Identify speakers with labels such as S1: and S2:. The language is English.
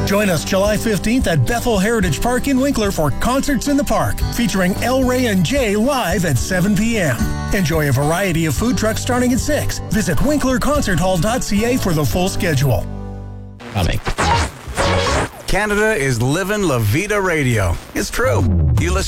S1: Join us July 15th at Bethel Heritage Park in Winkler for Concerts in the Park, featuring El Rey and Jay live at 7 p.m. Enjoy a variety of food trucks starting at 6. Visit winklerconcerthall.ca for the full schedule.
S2: Coming.
S3: Canada is living La Vida Radio. It's true. You listen